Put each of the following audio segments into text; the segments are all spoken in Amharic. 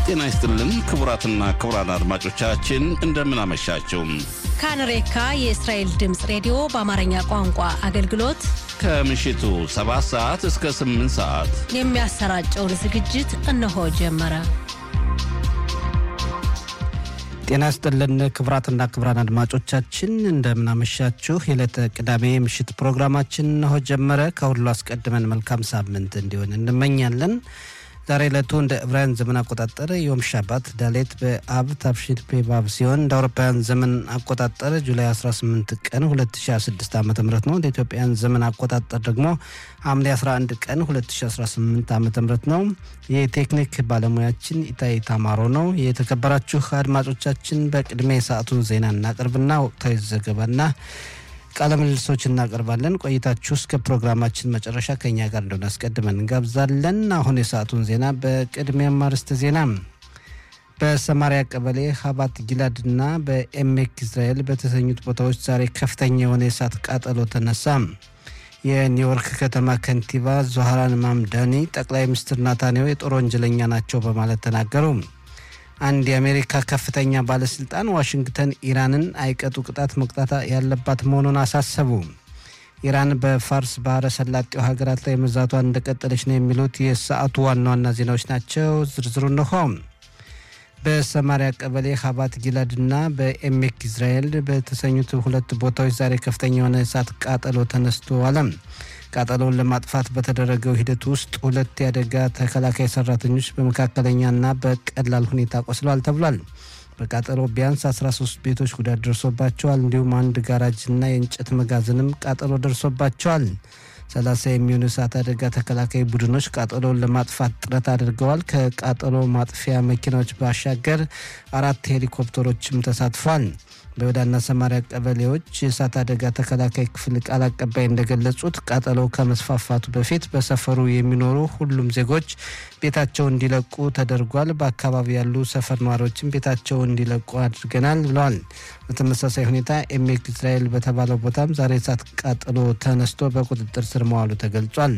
ጤና ይስጥልን ክቡራትና ክቡራን አድማጮቻችን እንደምን አመሻችሁ። ካንሬካ የእስራኤል ድምጽ ሬዲዮ በአማርኛ ቋንቋ አገልግሎት ከምሽቱ 7 ሰዓት እስከ 8 ሰዓት የሚያሰራጨውን ዝግጅት እነሆ ጀመረ። ጤና ይስጥልን ክቡራትና ክቡራን አድማጮቻችን እንደምን አመሻችሁ። የዕለተ ቅዳሜ ምሽት ፕሮግራማችን እነሆ ጀመረ። ከሁሉ አስቀድመን መልካም ሳምንት እንዲሆን እንመኛለን። ዛሬ ዕለቱ እንደ ዕብራውያን ዘመን አቆጣጠር ዮም ሻባት ዳሌት በአብ ታፍሺት ፔባብ ሲሆን እንደ አውሮፓውያን ዘመን አቆጣጠር ጁላይ 18 ቀን 2016 ዓ.ም ነው። እንደ ኢትዮጵያን ዘመን አቆጣጠር ደግሞ ሐምሌ 11 ቀን 2018 ዓ.ም ነው። የቴክኒክ ባለሙያችን ኢታይ ታማሮ ነው። የተከበራችሁ አድማጮቻችን በቅድሚያ የሰዓቱን ዜና እናቀርብና ወቅታዊ ዘገባና ቃለ ምልልሶች እናቀርባለን። ቆይታችሁ እስከ ፕሮግራማችን መጨረሻ ከኛ ጋር እንደሆነ አስቀድመን እንጋብዛለን። አሁን የሰዓቱን ዜና በቅድሚያ ማርስተ ዜና። በሰማሪያ ቀበሌ ሀባት ጊላድና በኤሜክ እስራኤል በተሰኙት ቦታዎች ዛሬ ከፍተኛ የሆነ የእሳት ቃጠሎ ተነሳ። የኒውዮርክ ከተማ ከንቲባ ዞሃራን ማምዳኒ ጠቅላይ ሚኒስትር ናታንያሁ የጦር ወንጀለኛ ናቸው በማለት ተናገሩ። አንድ የአሜሪካ ከፍተኛ ባለስልጣን ዋሽንግተን ኢራንን አይቀጡ ቅጣት መቅጣት ያለባት መሆኑን አሳሰቡ። ኢራን በፋርስ ባህረ ሰላጤው ሀገራት ላይ መዛቷን እንደቀጠለች ነው የሚሉት የሰዓቱ ዋና ዋና ዜናዎች ናቸው። ዝርዝሩ ነው። በሰማሪያ ቀበሌ ሀባት ጊላድና በኤሜክ እስራኤል በተሰኙት ሁለት ቦታዎች ዛሬ ከፍተኛ የሆነ እሳት ቃጠሎ ተነስቷል። ቃጠሎውን ለማጥፋት በተደረገው ሂደት ውስጥ ሁለት የአደጋ ተከላካይ ሰራተኞች በመካከለኛና በቀላል ሁኔታ ቆስለዋል ተብሏል። በቃጠሎ ቢያንስ 13 ቤቶች ጉዳት ደርሶባቸዋል። እንዲሁም አንድ ጋራጅና የእንጨት መጋዘንም ቃጠሎ ደርሶባቸዋል። 30 የሚሆኑ እሳት አደጋ ተከላካይ ቡድኖች ቃጠሎውን ለማጥፋት ጥረት አድርገዋል። ከቃጠሎ ማጥፊያ መኪናዎች ባሻገር 4 ሄሊኮፕተሮችም ተሳትፏል። በወዳና ሰማሪያ ቀበሌዎች የእሳት አደጋ ተከላካይ ክፍል ቃል አቀባይ እንደገለጹት ቃጠሎው ከመስፋፋቱ በፊት በሰፈሩ የሚኖሩ ሁሉም ዜጎች ቤታቸውን እንዲለቁ ተደርጓል። በአካባቢው ያሉ ሰፈር ነዋሪዎችም ቤታቸውን እንዲለቁ አድርገናል ብለዋል። በተመሳሳይ ሁኔታ ኤሜክ እስራኤል በተባለው ቦታም ዛሬ እሳት ቃጠሎ ተነስቶ በቁጥጥር ስር መዋሉ ተገልጿል።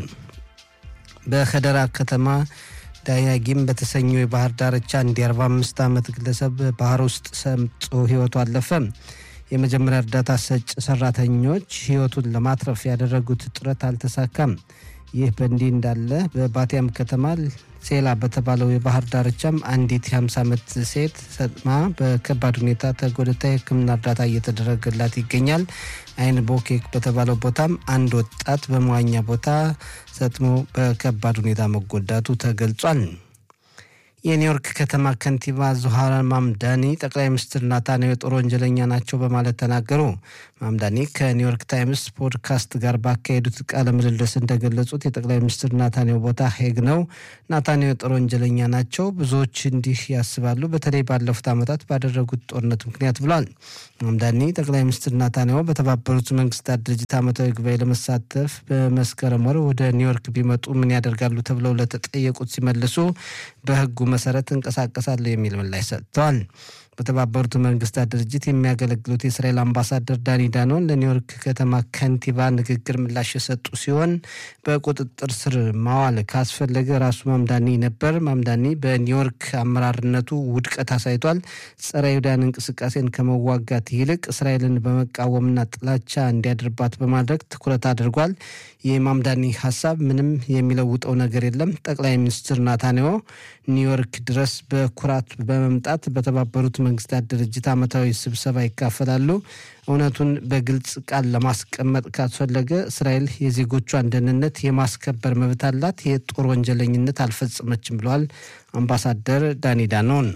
በኸደራ ከተማ ዳያጊም በተሰኘው የባህር ዳርቻ አንድ 45 ዓመት ግለሰብ ባህር ውስጥ ሰምጦ ህይወቱ አለፈ። የመጀመሪያ እርዳታ ሰጭ ሰራተኞች ህይወቱን ለማትረፍ ያደረጉት ጥረት አልተሳካም። ይህ በእንዲህ እንዳለ በባቲያም ከተማ ሴላ በተባለው የባህር ዳርቻም አንዲት የ50 ዓመት ሴት ሰጥማ በከባድ ሁኔታ ተጎድታ የሕክምና እርዳታ እየተደረገላት ይገኛል። አይን ቦኬክ በተባለው ቦታም አንድ ወጣት በመዋኛ ቦታ ሰጥሞ በከባድ ሁኔታ መጎዳቱ ተገልጿል። የኒውዮርክ ከተማ ከንቲባ ዞሃራን ማምዳኒ ጠቅላይ ሚኒስትር ናታንያሁ የጦር ወንጀለኛ ናቸው በማለት ተናገሩ። ማምዳኒ ከኒውዮርክ ታይምስ ፖድካስት ጋር ባካሄዱት ቃለ ምልልስ እንደገለጹት የጠቅላይ ሚኒስትር ናታንያሁ ቦታ ሄግ ነው። ናታንያሁ የጦር ወንጀለኛ ናቸው፣ ብዙዎች እንዲህ ያስባሉ፣ በተለይ ባለፉት ዓመታት ባደረጉት ጦርነት ምክንያት ብሏል። ማምዳኒ ጠቅላይ ሚኒስትር ናታንያሁ በተባበሩት መንግስታት ድርጅት ዓመታዊ ጉባኤ ለመሳተፍ በመስከረም ወር ወደ ኒውዮርክ ቢመጡ ምን ያደርጋሉ ተብለው ለተጠየቁት ሲመልሱ በህጉ መሰረት እንቀሳቀሳለሁ የሚል ምላሽ ሰጥተዋል። በተባበሩት መንግስታት ድርጅት የሚያገለግሉት የእስራኤል አምባሳደር ዳኒ ዳኖን ለኒውዮርክ ከተማ ከንቲባ ንግግር ምላሽ የሰጡ ሲሆን በቁጥጥር ስር ማዋል ካስፈለገ ራሱ ማምዳኒ ነበር። ማምዳኒ በኒውዮርክ አመራርነቱ ውድቀት አሳይቷል። ጸረ ይሁዳን እንቅስቃሴን ከመዋጋት ይልቅ እስራኤልን በመቃወምና ጥላቻ እንዲያድርባት በማድረግ ትኩረት አድርጓል። የማምዳኒ ሀሳብ ምንም የሚለውጠው ነገር የለም። ጠቅላይ ሚኒስትር ናታንያሁ ኒውዮርክ ድረስ በኩራት በመምጣት በተባበሩት መንግስታት ድርጅት ዓመታዊ ስብሰባ ይካፈላሉ። እውነቱን በግልጽ ቃል ለማስቀመጥ ካስፈለገ እስራኤል የዜጎቿን ደህንነት የማስከበር መብት አላት፣ የጦር ወንጀለኝነት አልፈጸመችም ብለዋል አምባሳደር ዳኒ ዳኖን።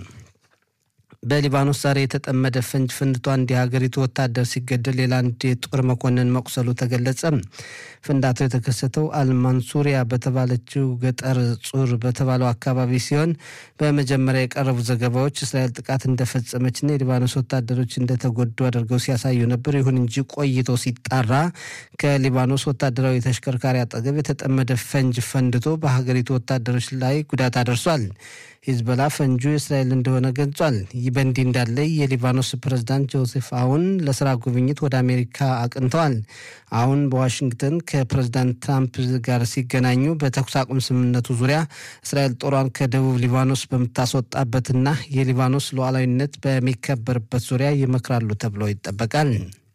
በሊባኖስ ዛሬ የተጠመደ ፈንጅ ፈንድቶ አንድ የሀገሪቱ ወታደር ሲገደል ሌላ አንድ የጦር መኮንን መቁሰሉ ተገለጸ። ፍንዳታው የተከሰተው አልማንሱሪያ በተባለችው ገጠር ጹር በተባለው አካባቢ ሲሆን በመጀመሪያ የቀረቡ ዘገባዎች እስራኤል ጥቃት እንደፈጸመችና የሊባኖስ ወታደሮች እንደተጎዱ አድርገው ሲያሳዩ ነበር። ይሁን እንጂ ቆይቶ ሲጣራ ከሊባኖስ ወታደራዊ ተሽከርካሪ አጠገብ የተጠመደ ፈንጅ ፈንድቶ በሀገሪቱ ወታደሮች ላይ ጉዳት አደርሷል። ሂዝቦላ ፈንጁ እስራኤል እንደሆነ ገልጿል። ይህ በእንዲህ እንዳለ የሊባኖስ ፕሬዝዳንት ጆሴፍ አውን ለስራ ጉብኝት ወደ አሜሪካ አቅንተዋል። አሁን በዋሽንግተን ከፕሬዝዳንት ትራምፕ ጋር ሲገናኙ በተኩስ አቁም ስምምነቱ ዙሪያ እስራኤል ጦሯን ከደቡብ ሊባኖስ በምታስወጣበትና የሊባኖስ ሉዓላዊነት በሚከበርበት ዙሪያ ይመክራሉ ተብሎ ይጠበቃል።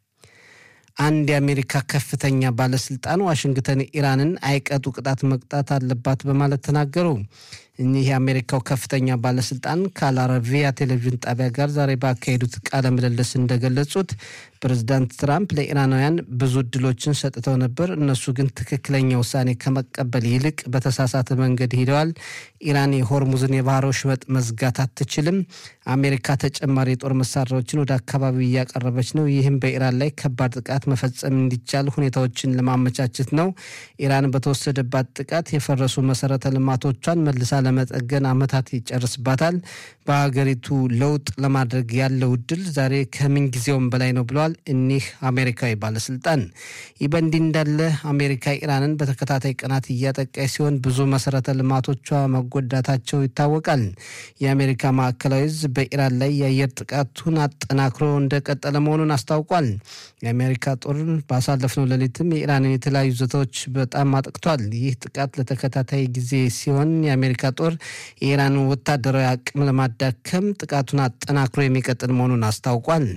አንድ የአሜሪካ ከፍተኛ ባለስልጣን ዋሽንግተን ኢራንን አይቀጡ ቅጣት መቅጣት አለባት በማለት ተናገሩ። እኚህ የአሜሪካው ከፍተኛ ባለስልጣን ከአልአረቢያ ቴሌቪዥን ጣቢያ ጋር ዛሬ ባካሄዱት ቃለ ምልልስ እንደገለጹት ፕሬዝዳንት ትራምፕ ለኢራናውያን ብዙ እድሎችን ሰጥተው ነበር። እነሱ ግን ትክክለኛ ውሳኔ ከመቀበል ይልቅ በተሳሳተ መንገድ ሄደዋል። ኢራን የሆርሙዝን የባህር ወሽመጥ መዝጋት አትችልም። አሜሪካ ተጨማሪ የጦር መሳሪያዎችን ወደ አካባቢው እያቀረበች ነው። ይህም በኢራን ላይ ከባድ ጥቃት መፈጸም እንዲቻል ሁኔታዎችን ለማመቻቸት ነው። ኢራን በተወሰደባት ጥቃት የፈረሱ መሰረተ ልማቶቿን መልሳ ለመጠገን ዓመታት ይጨርስባታል። በሀገሪቱ ለውጥ ለማድረግ ያለው እድል ዛሬ ከምን ጊዜውም በላይ ነው ብለዋል እኒህ አሜሪካዊ ባለስልጣን። ይህ በእንዲህ እንዳለ አሜሪካ ኢራንን በተከታታይ ቀናት እያጠቃች ሲሆን ብዙ መሰረተ ልማቶቿ መጎዳታቸው ይታወቃል። የአሜሪካ ማዕከላዊ ዕዝ በኢራን ላይ የአየር ጥቃቱን አጠናክሮ እንደቀጠለ መሆኑን አስታውቋል። የአሜሪካ ጦር ባሳለፍነው ሌሊትም የኢራንን የተለያዩ ይዞታዎች በጣም አጥቅቷል። ይህ ጥቃት ለተከታታይ ጊዜ ሲሆን የአሜሪካ ጦር የኢራን ወታደራዊ አቅም ለማዳከም ጥቃቱን አጠናክሮ የሚቀጥል መሆኑን አስታውቋል።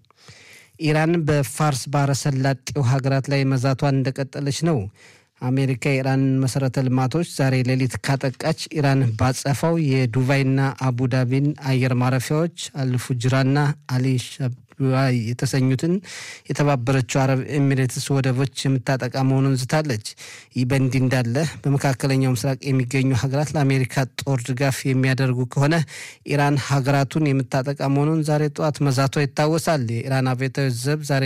ኢራን በፋርስ ባህረ ሰላጤው ሀገራት ላይ መዛቷን እንደቀጠለች ነው። አሜሪካ የኢራን መሰረተ ልማቶች ዛሬ ሌሊት ካጠቃች ኢራን ባጸፋው የዱባይና አቡዳቢን አየር ማረፊያዎች አልፉጅራና አሊሻብ የተሰኙትን የተባበረችው አረብ ኤሚሬትስ ወደቦች የምታጠቃ መሆኑን ዝታለች። ይህ በእንዲህ እንዳለ በመካከለኛው ምስራቅ የሚገኙ ሀገራት ለአሜሪካ ጦር ድጋፍ የሚያደርጉ ከሆነ ኢራን ሀገራቱን የምታጠቃ መሆኑን ዛሬ ጠዋት መዛቷ ይታወሳል። የኢራን አብዮታዊ ዘብ ዛሬ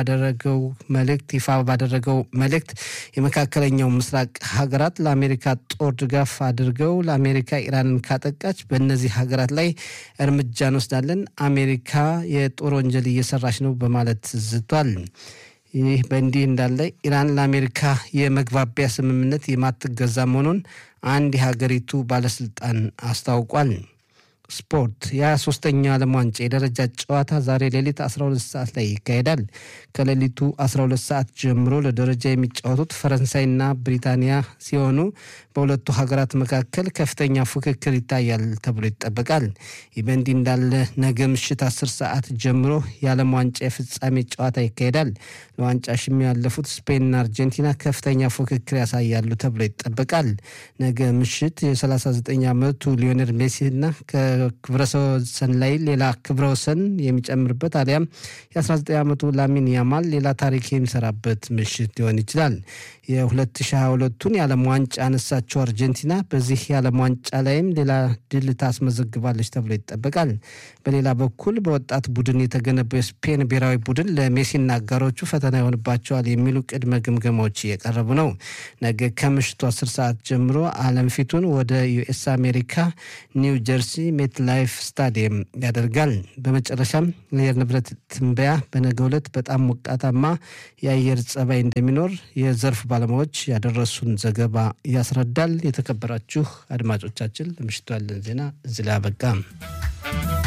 ይፋ ባደረገው መልእክት የመካከለኛው ምስራቅ ሀገራት ለአሜሪካ ጦር ድጋፍ አድርገው ለአሜሪካ ኢራንን ካጠቃች በእነዚህ ሀገራት ላይ እርምጃ እንወስዳለን፣ አሜሪካ የጦር ወንጀል እየሰራች ነው በማለት ዝቷል። ይህ በእንዲህ እንዳለ ኢራን ለአሜሪካ የመግባቢያ ስምምነት የማትገዛ መሆኑን አንድ የሀገሪቱ ባለስልጣን አስታውቋል። ስፖርት የ23ኛው ዓለም ዋንጫ የደረጃ ጨዋታ ዛሬ ሌሊት 12 ሰዓት ላይ ይካሄዳል። ከሌሊቱ 12 ሰዓት ጀምሮ ለደረጃ የሚጫወቱት ፈረንሳይና ብሪታንያ ሲሆኑ በሁለቱ ሀገራት መካከል ከፍተኛ ፉክክር ይታያል ተብሎ ይጠበቃል። ይህ በእንዲህ እንዳለ ነገ ምሽት 10 ሰዓት ጀምሮ የዓለም ዋንጫ የፍጻሜ ጨዋታ ይካሄዳል። ለዋንጫ ሽሚያ ያለፉት ስፔንና አርጀንቲና ከፍተኛ ፉክክር ያሳያሉ ተብሎ ይጠበቃል። ነገ ምሽት የ39 ዓመቱ ሊዮኔል ሜሲና ከክብረወሰን ላይ ሌላ ክብረወሰን የሚጨምርበት አሊያም የ19 ዓመቱ ላሚን ያማል ሌላ ታሪክ የሚሰራበት ምሽት ሊሆን ይችላል። የ2022ቱን የዓለም ዋንጫ አነሳችው አርጀንቲና በዚህ የዓለም ዋንጫ ላይም ሌላ ድል ታስመዘግባለች ተብሎ ይጠበቃል። በሌላ በኩል በወጣት ቡድን የተገነባው የስፔን ብሔራዊ ቡድን ለሜሲና አጋሮቹ ፈተና ይሆንባቸዋል የሚሉ ቅድመ ግምገማዎች እየቀረቡ ነው። ነገ ከምሽቱ 10 ሰዓት ጀምሮ ዓለም ፊቱን ወደ ዩኤስ አሜሪካ ኒው ጀርሲ ሜት ላይፍ ስታዲየም ያደርጋል። በመጨረሻም የአየር ንብረት ትንበያ በነገው ዕለት በጣም ሞቃታማ የአየር ጸባይ እንደሚኖር የዘርፍ ባለሙያዎች ያደረሱን ዘገባ ያስረዳል። የተከበራችሁ አድማጮቻችን ለምሽቱ ያለን ዜና እዚህ ላይ አበቃ።